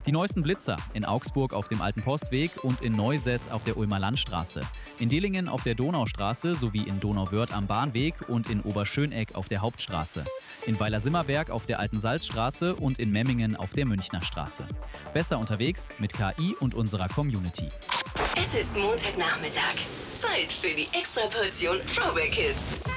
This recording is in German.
Die neuesten Blitzer in Augsburg auf dem Alten Postweg und in Neusäß auf der Ulmer Landstraße. In Dillingen auf der Donaustraße sowie in Donauwörth am Bahnweg und in Oberschöneck auf der Hauptstraße. In Weiler-Simmerberg auf der Alten Salzstraße und in Memmingen auf der Münchner Straße. Besser unterwegs mit KI und unserer Community. Es ist Montagnachmittag. Zeit für die Extraportion Throwback Hits.